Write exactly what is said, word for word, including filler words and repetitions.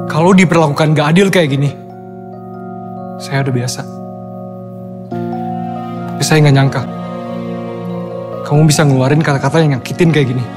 Kalau diperlakukan gak adil kayak gini, saya udah biasa. Tapi saya gak nyangka, kamu bisa ngeluarin kata-kata yang nyakitin kayak gini.